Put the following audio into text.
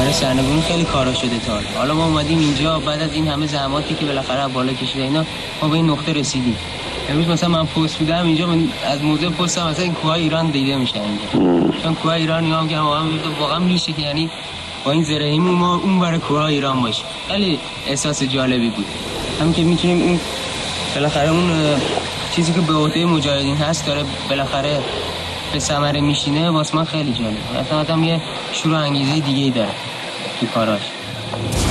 برای سرنگونی خیلی کارا شده تا حالا. ما اومدیم اینجا بعد از این همه زحماتی که بالاخره بالا کشیده اینا، ما به این نقطه رسیدیم. امروز مثلا من پست بودم اینجا، من از موضوع پستم مثلا این کوههای ایران دیده میشه اینجا، چون کوههای ایران نگاه می‌کنم واقعا میشه که یعنی با این زرهیمون ما اون برای کوههای ایران باشیم. خیلی احساس جالبی بود. همین که میتونیم اون بالاخره اون چیزی که به عهده مجاهدین هست داره بالاخره به ثمره میشینه، واسه من خیلی جالبه. مثلا آدم یه شور و انگیزه دیگه‌ای داره تو کاراش.